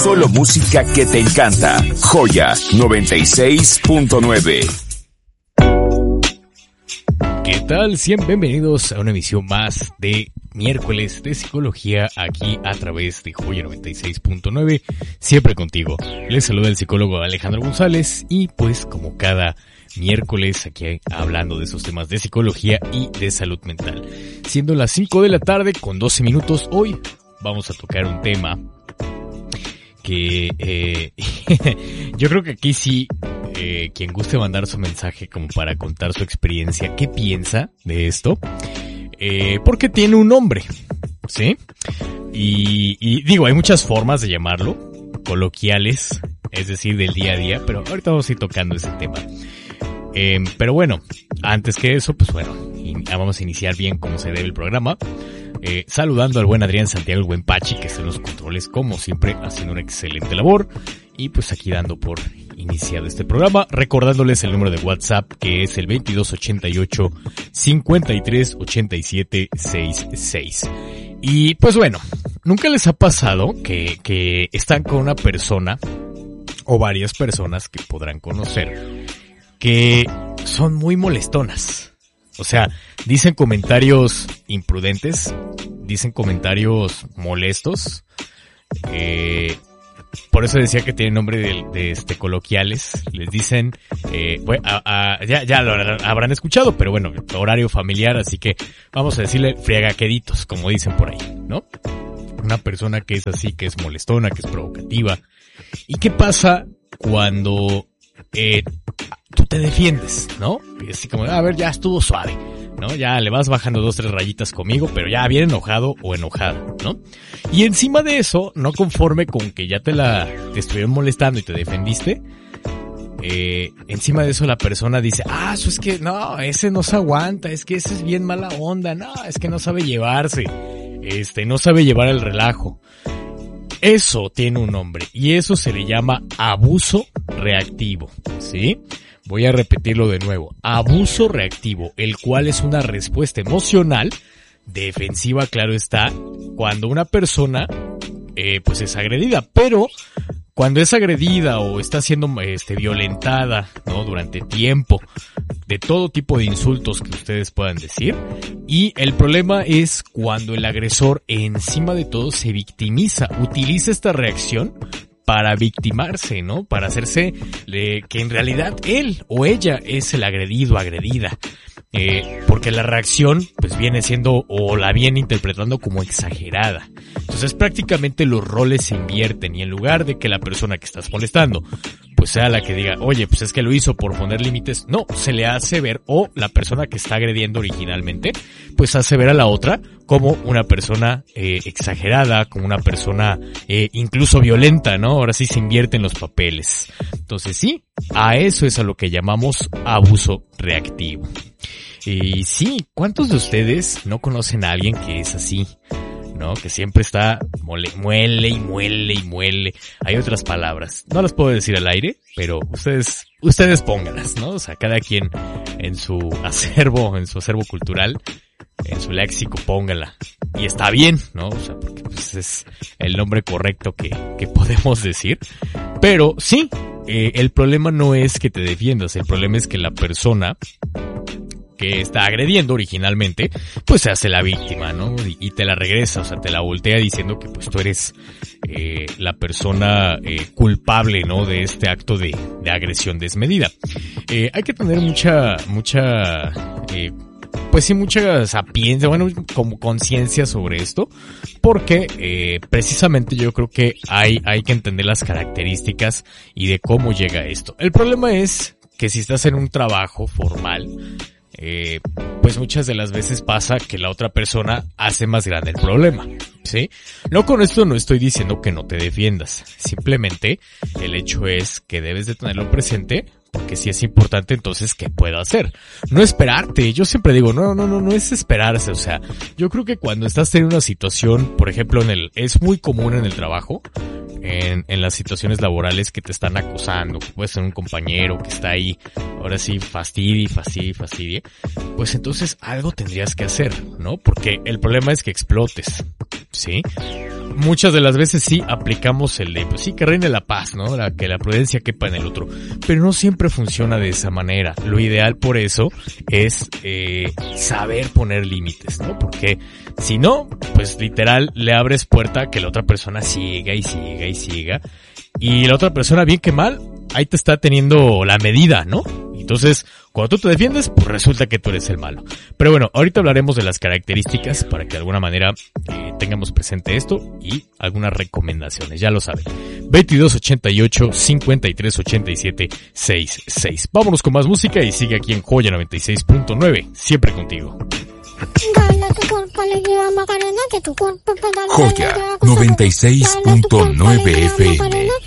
Solo música que te encanta. Joya 96.9. ¿Qué tal? Bienvenidos a una emisión más de miércoles de psicología aquí a través de Joya 96.9, siempre contigo. Les saluda el psicólogo Alejandro González y pues como cada miércoles aquí hablando de esos temas de psicología y de salud mental. Siendo las 5 de la tarde con 12 minutos, hoy vamos a tocar un tema que yo creo que aquí sí, quien guste mandar su mensaje como para contar su experiencia, qué piensa de esto, porque tiene un nombre, ¿sí? Y digo, hay muchas formas de llamarlo, coloquiales, es decir, del día a día, pero ahorita vamos a ir tocando ese tema. Pero bueno, antes que eso, pues bueno, vamos a iniciar bien como se debe el programa, saludando al buen Adrián Santiago, el buen Pachi, que está en los controles como siempre, haciendo una excelente labor, y pues aquí dando por iniciado este programa, recordándoles el número de WhatsApp, que es el 2288-538766. Y pues bueno, ¿nunca les ha pasado que están con una persona, o varias personas que podrán conocer, que son muy molestonas? O sea, dicen comentarios imprudentes, dicen comentarios molestos, por eso decía que tiene nombre de coloquiales. Les dicen, ya lo habrán escuchado, pero bueno, horario familiar, así que vamos a decirle friagaqueditos, como dicen por ahí, ¿no? Una persona que es así, que es molestona, que es provocativa. ¿Y qué pasa cuando tú te defiendes, ¿no? Así como, a ver, ya estuvo suave, ¿no? Ya le vas bajando 2-3 rayitas conmigo, pero ya bien enojado o enojada, ¿no? Y encima de eso, no conforme con que ya te estuvieron molestando y te defendiste, encima de eso la persona dice, eso es que no, ese no se aguanta, es que ese es bien mala onda, no, es que no sabe llevarse, no sabe llevar el relajo. Eso tiene un nombre y eso se le llama abuso reactivo, ¿sí? Voy a repetirlo de nuevo. Abuso reactivo, el cual es una respuesta emocional defensiva, claro está, cuando una persona pues es agredida, pero cuando es agredida o está siendo violentada, ¿no? Durante tiempo, de todo tipo de insultos que ustedes puedan decir, y el problema es cuando el agresor encima de todo se victimiza, utiliza esta reacción para victimarse, ¿no? Para hacerse que en realidad él o ella es el agredido, agredida. Porque la reacción pues viene siendo o la viene interpretando como exagerada. Entonces prácticamente los roles se invierten y en lugar de que la persona que estás molestando pues sea la que diga, oye, pues es que lo hizo por poner límites, no, se le hace ver, o la persona que está agrediendo originalmente pues hace ver a la otra como una persona exagerada, como una persona incluso violenta, ¿no? Ahora sí se invierten los papeles. Entonces sí, a eso es a lo que llamamos abuso reactivo. Y sí, ¿cuántos de ustedes no conocen a alguien que es así? ¿No? Que siempre está muele y muele y muele. Hay otras palabras, no las puedo decir al aire, pero ustedes pónganlas, ¿no? O sea, cada quien en su acervo cultural, en su léxico, póngala. Y está bien, ¿no? O sea, porque pues es el nombre correcto que podemos decir. Pero sí, el problema no es que te defiendas, el problema es que la persona que está agrediendo originalmente, pues se hace la víctima, ¿no? Y te la regresa, o sea, te la voltea diciendo que pues tú eres la persona culpable, ¿no? De este acto de agresión desmedida. Hay que tener mucha sapiencia, bueno, como conciencia sobre esto, porque precisamente yo creo que hay que entender las características y de cómo llega esto. El problema es que si estás en un trabajo formal, pues muchas de las veces pasa que la otra persona hace más grande el problema, ¿sí? No, con esto no estoy diciendo que no te defiendas, simplemente el hecho es que debes de tenerlo presente, porque si es importante, entonces, ¿qué puedo hacer? No esperarte, yo siempre digo, no es esperarse, o sea, yo creo que cuando estás en una situación, por ejemplo, es muy común en el trabajo, en las situaciones laborales que te están acosando, que puede ser un compañero que está ahí, ahora sí, fastidie, pues entonces algo tendrías que hacer, ¿no? Porque el problema es que explotes, ¿sí? muchas de las veces sí aplicamos el de, pues sí, que reine la paz, ¿no? Que la prudencia quepa en el otro. Pero no siempre funciona de esa manera. Lo ideal por eso es saber poner límites, ¿no? Porque si no, pues literal le abres puerta a que la otra persona siga y siga y siga. Y la otra persona, bien que mal, ahí te está teniendo la medida, ¿no? Entonces, cuando tú te defiendes, pues resulta que tú eres el malo. Pero bueno, ahorita hablaremos de las características para que de alguna manera tengamos presente esto y algunas recomendaciones, ya lo saben. 2288-5387-66. Vámonos con más música y sigue aquí en Joya 96.9, siempre contigo. Joya 96.9 FM.